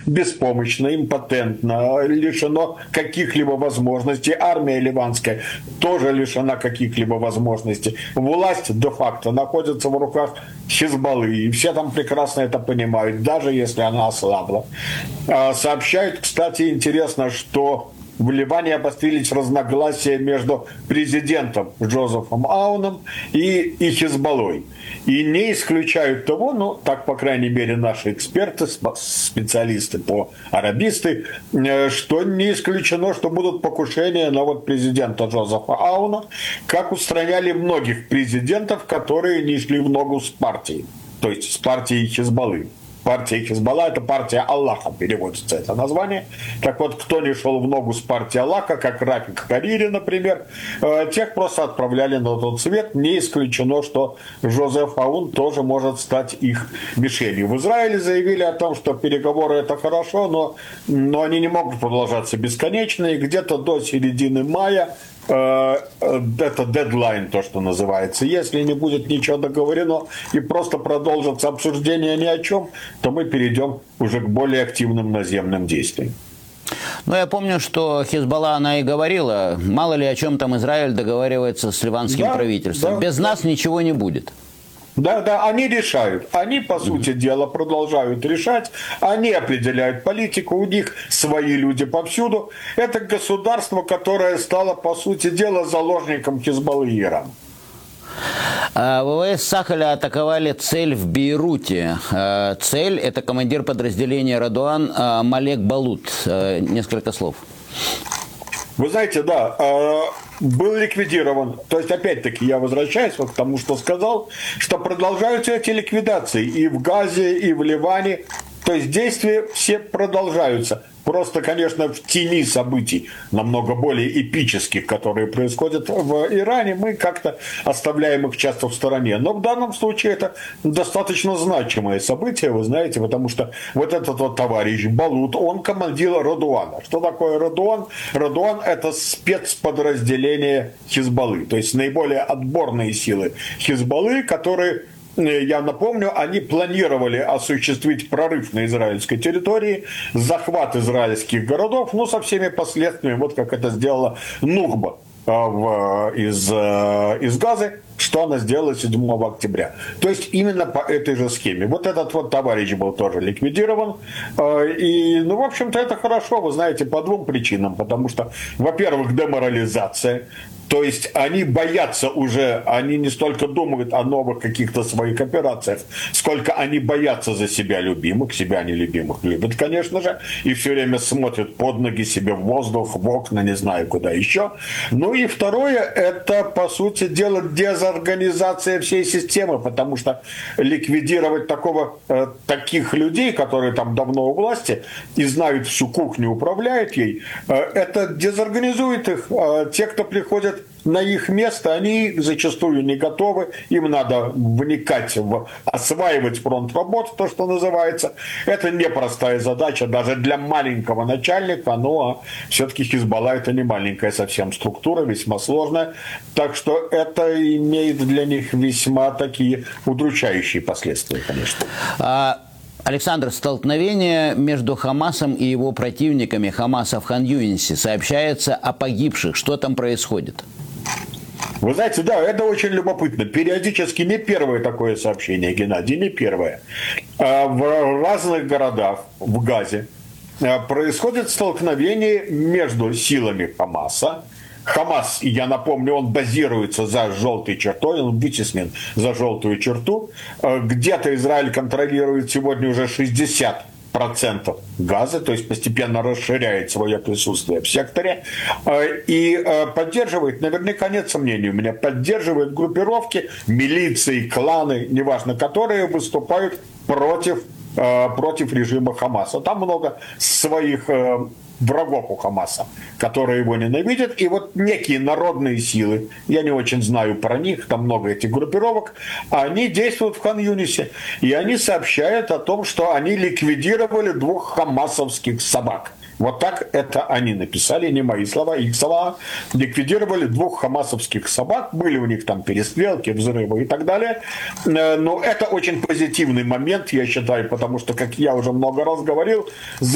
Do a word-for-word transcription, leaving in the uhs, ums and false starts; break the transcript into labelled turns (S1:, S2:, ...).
S1: беспомощно, импотентно, лишено каких-либо возможностей. Армия ливанская тоже лишена каких-либо возможностей. Власть де-факто находится в руках Хизбаллы, и все там прекрасно это понимают, даже если она ослабла. Сообщают, кстати, интересно, что в Ливане обострились разногласия между президентом Джозефом Ауном и, и Хизбаллой. И не исключают того, ну, так, по крайней мере, наши эксперты, специалисты по арабисты, что не исключено, что будут покушения на вот президента Джозефа Ауна, как устраняли многих президентов, которые не шли в ногу с партией, то есть с партией Хизбаллы. Партия Хизбалла – это партия Аллаха, переводится это название. Так вот, кто не шел в ногу с партией Аллаха, как Рафик Харири, например, тех просто отправляли на тот свет. Не исключено, что Жозеф Аун тоже может стать их мишенью. В Израиле заявили о том, что переговоры – это хорошо, но, но они не могут продолжаться бесконечно. И где-то до середины мая это дедлайн, то, что называется. Если не будет ничего договорено и просто продолжится обсуждение ни о чем, то мы перейдем уже к более активным наземным действиям.
S2: Ну, я помню, что Хизбалла, она и говорила, мало ли о чем там Израиль договаривается с ливанским да, правительством. Да, Без да. нас ничего не будет.
S1: Да, да, они решают. Они, по сути дела, продолжают решать. Они определяют политику. У них свои люди повсюду. Это государство, которое стало, по сути дела, заложником Хизбаллы и Ирана.
S2: ВВС Сахаля атаковали цель в Бейруте. Цель – это командир подразделения Радуан Малек Балут. Несколько слов.
S1: Вы знаете, да, был ликвидирован, то есть опять-таки я возвращаюсь вот к тому, что сказал, что продолжаются эти ликвидации и в Газе, и в Ливане, то есть действия все продолжаются. Просто, конечно, в тени событий, намного более эпических, которые происходят в Иране, мы как-то оставляем их часто в стороне. Но в данном случае это достаточно значимое событие, вы знаете, потому что вот этот вот товарищ Балут, он командир Радуана. Что такое Радуан? Радуан – это спецподразделение Хизбаллы, то есть наиболее отборные силы Хизбаллы, которые... Я напомню, они планировали осуществить прорыв на израильской территории, захват израильских городов, ну, со всеми последствиями, вот как это сделала Нухба в, из, из Газы, что она сделала седьмого октября. То есть именно по этой же схеме. Вот этот вот товарищ был тоже ликвидирован. И, ну, в общем-то, это хорошо, вы знаете, по двум причинам. Потому что, во-первых, деморализация. То есть они боятся уже, они не столько думают о новых каких-то своих операциях, сколько они боятся за себя любимых, себя нелюбимых любят, конечно же, и все время смотрят под ноги себе в воздух, в окна, не знаю куда еще. Ну и второе, это, по сути дела, дезорганизация всей системы, потому что ликвидировать такого, э, таких людей, которые там давно у власти и знают всю кухню, управляют ей, э, это дезорганизует их. Э, те, кто приходят на их место, они зачастую не готовы, им надо вникать в осваивать фронт работ, то, что называется. Это непростая задача даже для маленького начальника, но все-таки Хизбалла это не маленькая совсем структура, весьма сложная, так что это имеет для них весьма такие удручающие последствия, конечно.
S2: Александр, столкновение между Хамасом и его противниками Хамаса в Хан-Юнисе. Сообщается о погибших. Что там происходит?
S1: Вы знаете, да, это очень любопытно. Периодически не первое такое сообщение, Геннадий, не первое. В разных городах в Газе происходит столкновение между силами Хамаса. Хамас, я напомню, он базируется за желтой чертой, он вытеснен за желтую черту. Где-то Израиль контролирует сегодня уже шестьдесят процентов Газа, то есть постепенно расширяет свое присутствие в секторе. И поддерживает, наверняка нет сомнений у меня, поддерживает группировки, милиции, кланы, неважно, которые выступают против, против режима Хамаса. Там много своих врагов у Хамаса, которые его ненавидят, и вот некие народные силы, я не очень знаю про них, там много этих группировок, они действуют в Хан-Юнисе, и они сообщают о том, что они ликвидировали двух хамасовских собак. Вот так это они написали, не мои слова, их слова. Ликвидировали двух хамасовских собак, были у них там перестрелки, взрывы и так далее. Но это очень позитивный момент, я считаю, потому что, как я уже много раз говорил,